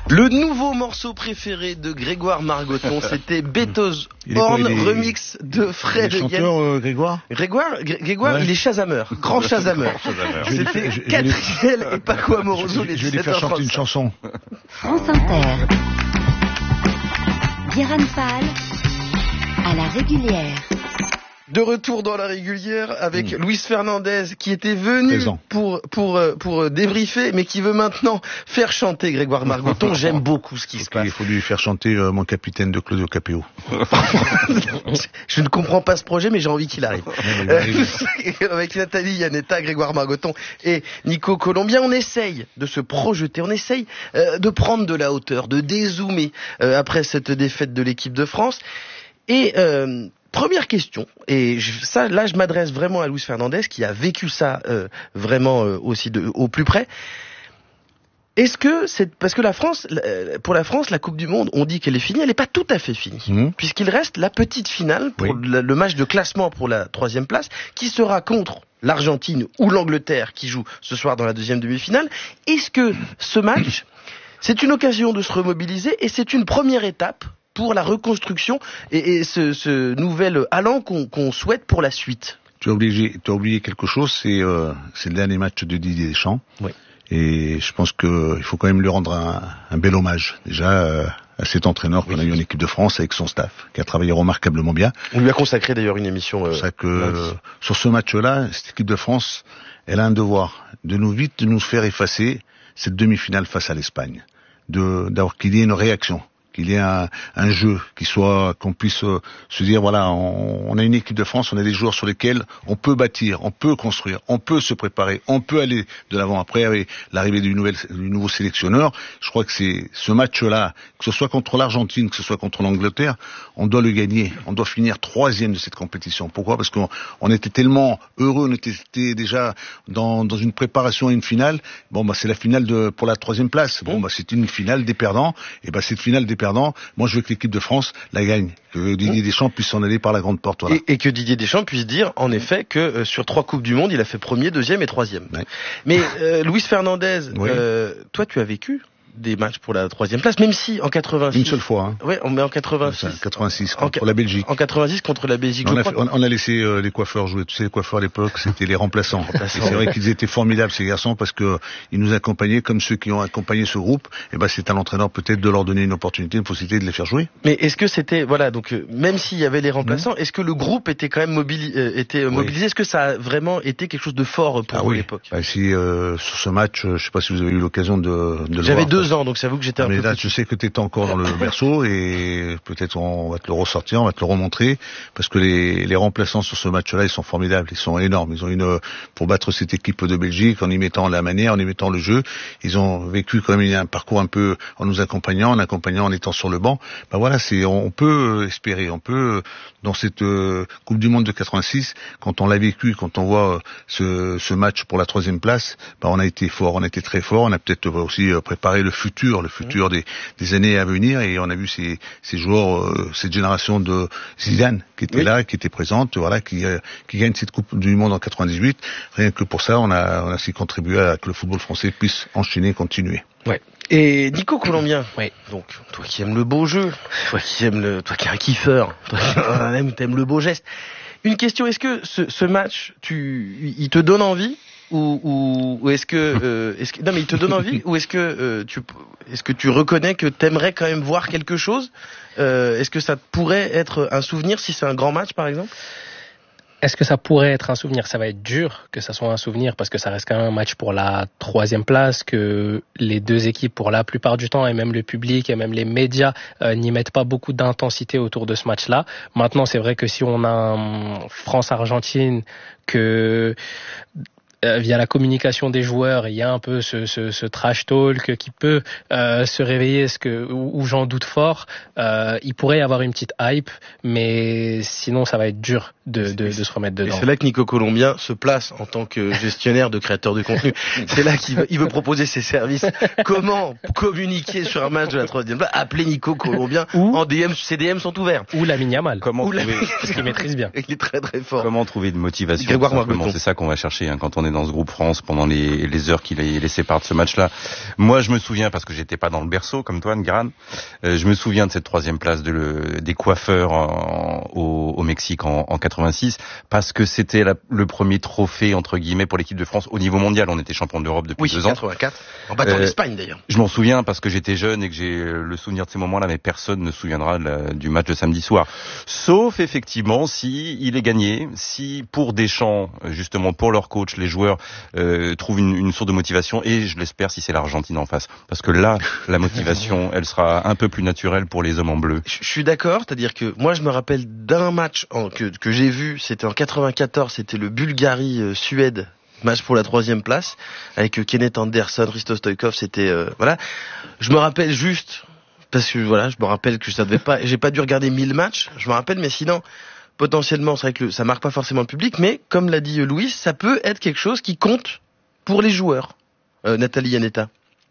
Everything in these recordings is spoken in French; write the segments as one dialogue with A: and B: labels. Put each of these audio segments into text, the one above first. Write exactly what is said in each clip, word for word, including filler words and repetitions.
A: Le nouveau morceau préféré de Grégoire Margoton, c'était Beethoven Horn, remix de Fred.
B: Il est chanteur, euh, Grégoire
A: Grégoire, Gré- Grégoire ouais. Il est chasameur, grand chasameur. C'était Catriel et Paco Amoroso.
B: Je, je vais lui faire chanter une chanson.
C: France Inter. Guérin Fall à la régulière.
A: De retour dans la régulière avec mmh. Luis Fernandez qui était venu Présent. pour pour pour débriefer, mais qui veut maintenant faire chanter Grégoire Margoton. J'aime beaucoup ce qui okay, se passe.
B: Il faut lui faire chanter euh, mon capitaine de Claudio Capéo.
A: Je ne comprends pas ce projet, mais j'ai envie qu'il arrive. Euh, avec Nathalie Yanetta, Grégoire Margoton et Nico Colombien, on essaye de se projeter, on essaye euh, de prendre de la hauteur, de dézoomer euh, après cette défaite de l'équipe de France. Et euh, première question, et je, ça, là, je m'adresse vraiment à Luis Fernandez qui a vécu ça euh, vraiment euh, aussi de, au plus près. Est-ce que c'est parce que la France, pour la France, la Coupe du Monde, on dit qu'elle est finie, elle n'est pas tout à fait finie, mmh. puisqu'il reste la petite finale pour oui. le, le match de classement pour la troisième place, qui sera contre l'Argentine ou l'Angleterre qui joue ce soir dans la deuxième demi-finale. Est-ce que ce match, c'est une occasion de se remobiliser et c'est une première étape pour la reconstruction et, et ce, ce nouvel allant qu'on, qu'on souhaite pour la suite?
B: Tu as oublié, tu as oublié quelque chose, c'est, euh, c'est le dernier match de Didier Deschamps.
A: Oui.
B: Et je pense que il faut quand même lui rendre un, un bel hommage. Déjà, euh, à cet entraîneur oui. qu'on a eu en équipe de France avec son staff, qui a travaillé remarquablement bien.
A: On lui a consacré d'ailleurs une émission.
B: Euh, c'est ça que, euh, sur ce match-là, cette équipe de France, elle a un devoir de nous vite, de nous faire effacer cette demi-finale face à l'Espagne. De, d'avoir qu'il y ait une réaction. Qu'il y ait un, un jeu qui soit, qu'on puisse euh, se dire voilà, on, on a une équipe de France, on a des joueurs sur lesquels on peut bâtir, on peut construire, on peut se préparer, on peut aller de l'avant. Après, avec l'arrivée du, nouvel, du nouveau sélectionneur, je crois que c'est ce match-là, que ce soit contre l'Argentine, que ce soit contre l'Angleterre, on doit le gagner. On doit finir troisième de cette compétition. Pourquoi ? Parce qu'on on était tellement heureux, on était déjà dans, dans une préparation à une finale. Bon, bah c'est la finale de pour la troisième place. Bon, bah c'est une finale des perdants. Et bah cette finale des perdants. Moi, je veux que l'équipe de France la gagne, que Didier Deschamps puisse s'en aller par la grande porte. Voilà.
A: Et, et que Didier Deschamps puisse dire, en effet, que euh, sur trois Coupes du Monde, il a fait premier, deuxième et troisième. Ouais. Mais euh, Luis Fernandez, oui. euh, toi, tu as vécu des matchs pour la troisième place, même si en quatre-vingt-six...
B: Une seule fois. Hein.
A: Ouais, on met en quatre-vingt-six.
B: quatre-vingt-six contre en, la Belgique.
A: En quatre-vingt-six contre la Belgique.
B: On a, fait, on, on a laissé euh, les coiffeurs jouer. Tu sais, les coiffeurs à l'époque, c'était les remplaçants. remplaçants. Et c'est vrai qu'ils étaient formidables, ces garçons, parce que ils nous accompagnaient comme ceux qui ont accompagné ce groupe. Et ben, c'est à l'entraîneur peut-être de leur donner une opportunité, une possibilité de les faire jouer.
A: Mais est-ce que c'était, voilà, donc euh, même s'il y avait les remplaçants, mmh. est-ce que le groupe était quand même mobili- euh, était oui. mobilisé? Est-ce que ça a vraiment été quelque chose de fort pour
B: ah,
A: vous
B: oui.
A: à l'époque?
B: Bah, si euh, sur ce match, euh, je sais pas si vous avez eu l'occasion de, de le
A: J'avais voir.
B: J'avais
A: deux ans, donc j'avoue que j'étais.
B: Mais là, je sais que tu étais encore dans le berceau et peut-être on va te le ressortir, on va te le remontrer parce que les, les remplaçants sur ce match-là, ils sont formidables, ils sont énormes. Ils ont une pour battre cette équipe de Belgique en y mettant la manière, en y mettant le jeu. Ils ont vécu quand même un parcours un peu en nous accompagnant, en accompagnant, en étant sur le banc. Ben voilà, c'est on peut espérer, on peut dans cette euh, Coupe du Monde de quatre-vingt-six, quand on l'a vécu, quand on voit ce, ce match pour la troisième place, ben on a été fort, on a été très fort. On a peut-être aussi préparé le futur, le futur des des années à venir et on a vu ces, ces joueurs, euh, cette génération de Zidane qui était oui. là, qui était présente, voilà, qui, euh, qui gagne cette Coupe du Monde en quatre-vingt-dix-huit. Rien que pour ça, on a, on a aussi contribué à que le football français puisse enchaîner, continuer.
A: Ouais. Et Nico Colombien,
D: oui.
A: donc toi qui aimes le beau jeu, toi qui aimes le, toi qui es un kiffeur, toi qui aimes le beau geste. Une question, est-ce que ce, ce match, tu, il te donne envie? Ou, ou, ou est-ce que, euh, est-ce que non mais il te donne envie ou est-ce que euh, tu est-ce que tu reconnais que t'aimerais quand même voir quelque chose euh, est-ce que ça pourrait être un souvenir si c'est un grand match par exemple?
D: Est-ce que ça pourrait être un souvenir? Ça va être dur que ça soit un souvenir parce que ça reste quand même un match pour la troisième place, que les deux équipes pour la plupart du temps et même le public et même les médias euh, n'y mettent pas beaucoup d'intensité autour de ce match-là. Maintenant c'est vrai que si on a un France-Argentine que Euh, via la communication des joueurs, il y a un peu ce, ce, ce trash talk qui peut euh, se réveiller, ce que, où, où j'en doute fort. Euh, il pourrait y avoir une petite hype, mais sinon ça va être dur de, de, de se remettre dedans.
A: Et c'est là que Nico Colombien se place en tant que gestionnaire de créateur de contenu. C'est là qu'il veut, il veut proposer ses services. Comment communiquer sur un match de la troisième place? Appelez Nico Colombien ou en D M, ses D M sont ouverts.
D: Ou Lamine Yamal.
E: Comment
D: ou
E: trouver...
D: Parce qu'il maîtrise bien.
A: Il est très très fort.
E: Comment trouver de motivation?
A: Grégoire Margoton.
E: C'est ça qu'on va chercher hein, quand on est est dans ce groupe France pendant les, les heures qui les, les séparent de ce match-là. Moi, je me souviens, parce que j'étais pas dans le berceau comme toi, Nguerane, euh, je me souviens de cette troisième place de le, des coiffeurs en, au, au Mexique en, en quatre-vingt-six, parce que c'était la, le premier trophée, entre guillemets, pour l'équipe de France au niveau mondial. On était champion d'Europe depuis
A: oui,
E: deux ans.
A: quatre-vingt-quatre, en battant euh, l'Espagne d'ailleurs.
E: Je m'en souviens parce que j'étais jeune et que j'ai le souvenir de ces moments-là, mais personne ne se souviendra de la, du match de samedi soir. Sauf, effectivement, si il est gagné, si pour Deschamps, justement pour leur coach, les joueurs euh, trouvent une, une source de motivation, et je l'espère si c'est l'Argentine en face. Parce que là, la motivation, elle sera un peu plus naturelle pour les hommes en bleu.
A: Je, je suis d'accord, c'est-à-dire que moi je me rappelle d'un match en, que, que j'ai vu, c'était en quatre-vingt-quatorze, c'était le Bulgarie-Suède. Match pour la troisième place, avec Kenneth Anderson, Risto Stoïkov, c'était euh, voilà. Je me rappelle juste parce que voilà, je me rappelle que ça devait pas, j'ai pas dû regarder mille matchs, je me rappelle, mais sinon potentiellement c'est vrai que le, ça marque pas forcément le public, mais comme l'a dit Louis, ça peut être quelque chose qui compte pour les joueurs. Euh, Nathalie Yanetta.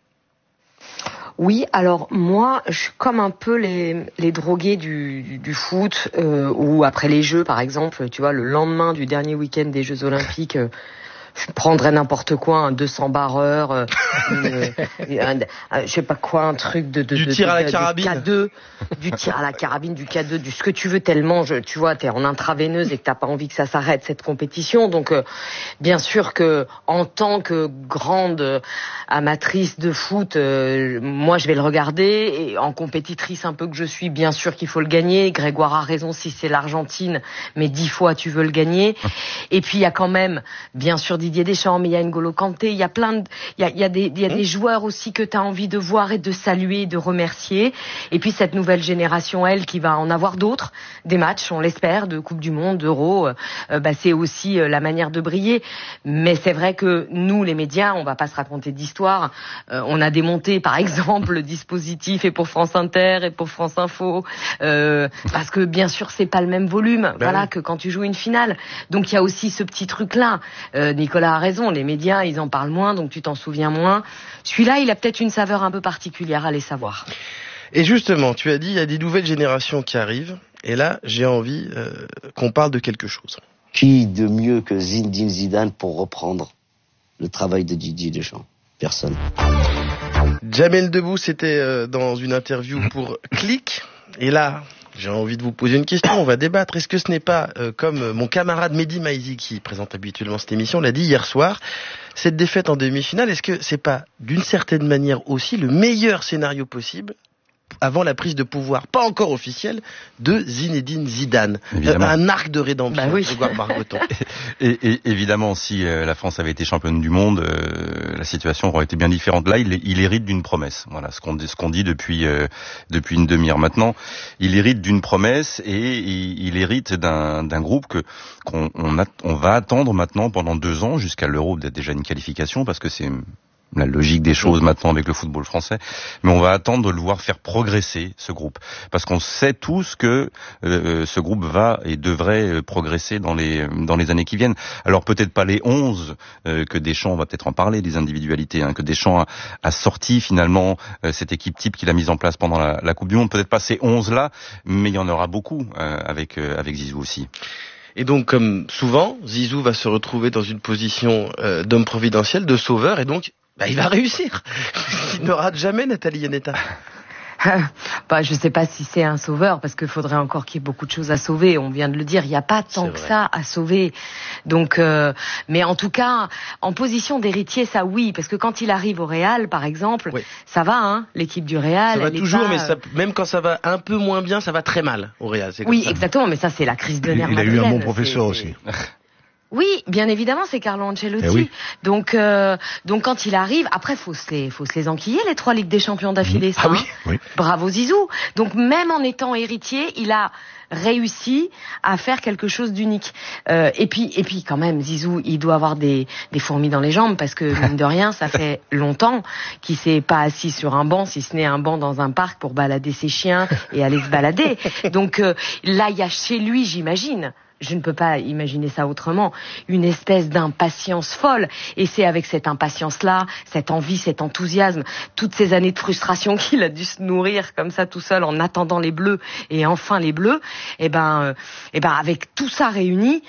F: Oui, alors moi, je suis comme un peu les, les drogués du, du, du foot, euh, ou après les Jeux, par exemple, tu vois, le lendemain du dernier week-end des Jeux Olympiques, euh, je prendrais n'importe quoi, un deux cents barreurs, euh, une, un, un, je sais pas quoi, un truc de, de,
A: du
F: de,
A: tir
F: de,
A: à la
F: de,
A: carabine,
F: de K deux, du tir à la carabine, du K deux, du ce que tu veux tellement, je, tu vois, t'es en intraveineuse et que t'as pas envie que ça s'arrête cette compétition. Donc, euh, bien sûr que en tant que grande amatrice de foot, euh, moi je vais le regarder, et en compétitrice un peu que je suis, bien sûr qu'il faut le gagner. Grégoire a raison, si c'est l'Argentine, mais dix fois tu veux le gagner. Et puis il y a quand même, bien sûr, Didier Deschamps, mais il y a N'Golo Kanté, il y a plein de, il y a, il y a des, il y a des joueurs aussi que tu as envie de voir et de saluer, de remercier. Et puis cette nouvelle génération, elle, qui va en avoir d'autres, des matchs, on l'espère, de Coupe du Monde, d'Euro, euh, bah c'est aussi euh, la manière de briller. Mais c'est vrai que nous, les médias, on va pas se raconter d'histoire. Euh, on a démonté, par exemple, le dispositif et pour France Inter et pour France Info, euh, parce que bien sûr, c'est pas le même volume, ben voilà, oui. que quand tu joues une finale. Donc il y a aussi ce petit truc-là. Euh, Nicolas a raison, les médias, ils en parlent moins, donc tu t'en souviens moins. Celui-là, il a peut-être une saveur un peu particulière, allez savoir.
A: Et justement, tu as dit, il y a des nouvelles générations qui arrivent, et là, j'ai envie euh, qu'on parle de quelque chose.
G: Qui de mieux que Zinedine Zidane pour reprendre le travail de Didier Deschamps? Personne.
A: Jamel Debbouze, c'était euh, dans une interview pour Click, et là... j'ai envie de vous poser une question, on va débattre. Est-ce que ce n'est pas, euh, comme mon camarade Mehdi Maizi, qui présente habituellement cette émission, l'a dit hier soir, cette défaite en demi-finale, est-ce que c'est pas, d'une certaine manière aussi, le meilleur scénario possible avant la prise de pouvoir, pas encore officielle, de Zinedine Zidane? Euh, un arc de rédemption, bah oui. Grégoire Margoton.
E: et, et, évidemment, si euh, la France avait été championne du monde, euh, la situation aurait été bien différente. Là, il, il hérite d'une promesse. Voilà, ce qu'on, ce qu'on dit depuis euh, depuis une demi-heure maintenant. Il hérite d'une promesse et il, il hérite d'un, d'un groupe que qu'on on, a, on va attendre maintenant pendant deux ans jusqu'à l'Euro, peut-être déjà une qualification, parce que c'est la logique des choses maintenant avec le football français, mais on va attendre de le voir faire progresser ce groupe, parce qu'on sait tous que euh, ce groupe va et devrait progresser dans les dans les années qui viennent. Alors peut-être pas les onze euh, que Deschamps, on va peut-être en parler, des individualités, hein, que Deschamps a, a sorti finalement euh, cette équipe type qu'il a mise en place pendant la, la Coupe du Monde, peut-être pas ces onze là, mais il y en aura beaucoup euh, avec euh, avec Zizou aussi.
A: Et donc, comme souvent, Zizou va se retrouver dans une position euh, d'homme providentiel, de sauveur, et donc bah, il va réussir. Il ne rate jamais, Nathalie Yanetta.
F: Bah, je sais pas si c'est un sauveur, parce qu'il faudrait encore qu'il y ait beaucoup de choses à sauver. On vient de le dire, il n'y a pas tant que ça à sauver. Donc, euh, mais en tout cas, en position d'héritier, ça oui, parce que quand il arrive au Real, par exemple, oui. ça va, hein, l'équipe du Real.
A: Ça va toujours,
F: pas...
A: mais ça, même quand ça va un peu moins bien, ça va très mal au Real. C'est comme
F: oui,
A: ça.
F: Exactement, mais ça c'est la crise de nerfs.
B: Il a eu un bon professeur aussi.
F: Oui, bien évidemment, c'est Carlo Ancelotti.
B: Eh oui.
F: Donc, euh, donc quand il arrive, après, faut se les, faut se les enquiller, les trois Ligues des Champions d'affilée.
A: Ah
F: ça,
A: oui,
F: hein.
B: oui.
F: Bravo Zizou. Donc, même en étant héritier, il a réussi à faire quelque chose d'unique. Euh, et puis, et puis, quand même, Zizou, il doit avoir des, des fourmis dans les jambes, parce que mine de rien, ça fait longtemps qu'il s'est pas assis sur un banc, si ce n'est un banc dans un parc pour balader ses chiens et aller se balader. Donc euh, là, il y a chez lui, j'imagine. Je ne peux pas imaginer ça autrement, une espèce d'impatience folle. Et c'est avec cette impatience-là, cette envie, cet enthousiasme, toutes ces années de frustration qu'il a dû se nourrir comme ça tout seul en attendant les Bleus et enfin les Bleus, et ben, euh, et ben avec tout ça réuni,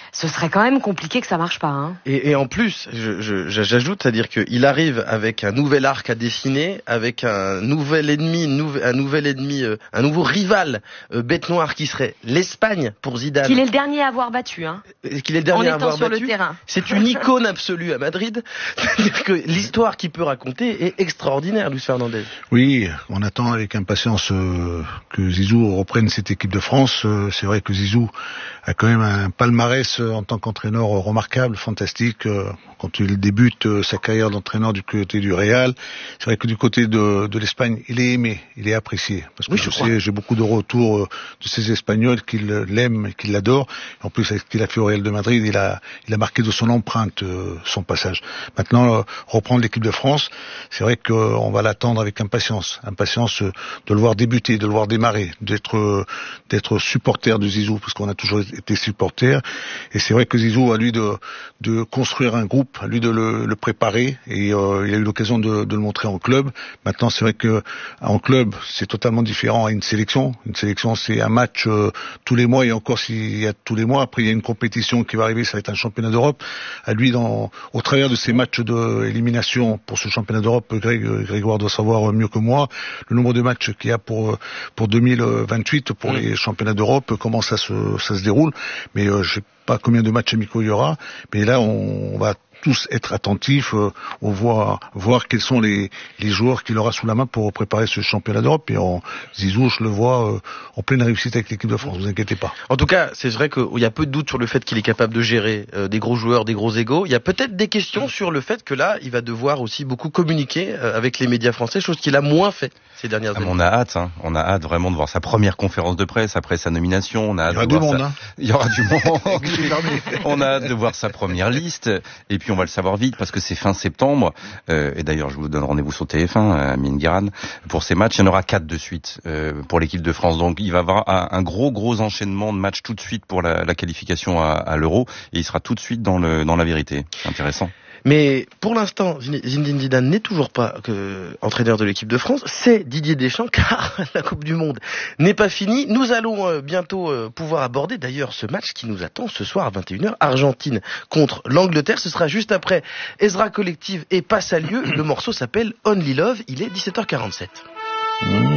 F: ce serait quand même compliqué que ça marche pas. Hein.
A: Et, et en plus, je, je, j'ajoute, c'est-à-dire qu'il arrive avec un nouvel arc à dessiner, avec un nouvel ennemi, un nouvel, un nouvel ennemi, euh, un nouveau rival euh, bête noire qui serait l'Espagne pour Zidane.
F: Qu'il est le dernier à avoir battu, hein.
A: Et qu'il est le dernier
F: en
A: à
F: étant
A: avoir
F: sur
A: battu.
F: le terrain.
A: C'est une icône absolue à Madrid. C'est-à-dire que l'histoire qu'il peut raconter est extraordinaire, Luis Fernandez.
B: Oui, on attend avec impatience euh, que Zizou reprenne cette équipe de France. Euh, c'est vrai que Zizou a quand même un palmarès euh, en tant qu'entraîneur euh, remarquable, fantastique. Euh, quand il débute euh, sa carrière d'entraîneur du côté du Real, c'est vrai que du côté de, de l'Espagne, il est aimé, il est apprécié. Parce que
A: oui,
B: je,
A: je
B: sais, j'ai beaucoup de retours euh, de ces Espagnols qui l'aiment et qui l'adorent. En plus, avec ce qu'il a fait au Real de Madrid, il a, il a marqué de son empreinte euh, son passage. Maintenant, euh, reprendre l'équipe de France, c'est vrai qu'on va l'attendre avec impatience. Impatience euh, de le voir débuter, de le voir démarrer, d'être euh, d'être supporter de Zizou, parce qu'on a toujours été supporter. Et c'est vrai que Zizou, à lui de, de construire un groupe, à lui de le, le préparer, et euh, il a eu l'occasion de, de le montrer en club. Maintenant, c'est vrai que en club, c'est totalement différent à une sélection. Une sélection, c'est un match euh, tous les mois, et encore s'il y a tous les mois, après il y a une compétition qui va arriver, ça va être un championnat d'Europe. À lui, dans, au travers de ces matchs d'élimination pour ce championnat d'Europe, Greg, Grégoire doit savoir mieux que moi le nombre de matchs qu'il y a pour pour deux mille vingt-huit pour mmh. les championnats d'Europe, comment ça se ça se déroule. Mais euh, je sais pas combien de matchs amicaux il y aura, mais là on, on va tous être attentifs, euh, au voir, voir quels sont les, les joueurs qu'il aura sous la main pour préparer ce championnat d'Europe. Et en Zizou, je le vois euh, en pleine réussite avec l'équipe de France, vous inquiétez pas.
A: En tout cas, c'est vrai qu'il y a peu de doute sur le fait qu'il est capable de gérer euh, des gros joueurs, des gros égos. Il y a peut-être des questions sur le fait que là, il va devoir aussi beaucoup communiquer euh, avec les médias français, chose qu'il a moins fait ces dernières
E: ah,
A: années.
E: On a hâte, hein. On a hâte vraiment de voir sa première conférence de presse après sa nomination. On a hâte
B: il y aura
E: de
B: du
E: voir
B: monde,
E: sa...
B: hein.
E: Il y aura du monde. On a hâte de voir sa première liste. Et puis on va le savoir vite parce que c'est fin septembre. Euh, et d'ailleurs, je vous donne rendez-vous sur T F un, à Minguiran, pour ces matchs. Il y en aura quatre de suite euh, pour l'équipe de France. Donc il va y avoir un gros gros enchaînement de matchs tout de suite pour la, la qualification à, à l'Euro. Et il sera tout de suite dans, le, dans la vérité. C'est intéressant.
A: Mais pour l'instant, Zinedine Zidane n'est toujours pas que entraîneur de l'équipe de France, c'est Didier Deschamps, car la Coupe du Monde n'est pas finie. Nous allons bientôt pouvoir aborder d'ailleurs ce match qui nous attend ce soir à vingt et une heures, Argentine contre l'Angleterre. Ce sera juste après Ezra Collective et Passe à lieu. Le morceau s'appelle Only Love, il est dix-sept heures quarante-sept. Mmh.